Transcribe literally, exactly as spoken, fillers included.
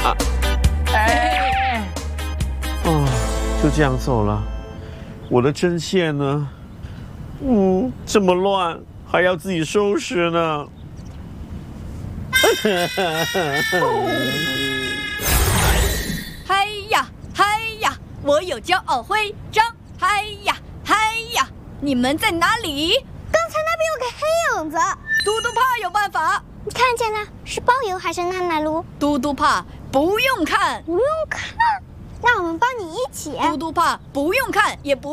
啊！哎！哦，就这样走了。我的针线呢？嗯，这么乱，还要自己收拾呢。 嗨呀嗨呀，我有骄傲徽章！嗨呀嗨呀，你们在哪里？ 刚才那边有个黑影子。 嘟嘟怕有办法。 你看见了？是包邮还是娜娜噜？ 嘟嘟怕不用看， 不用看，那我们帮你一起。 嘟嘟怕不用看，也不。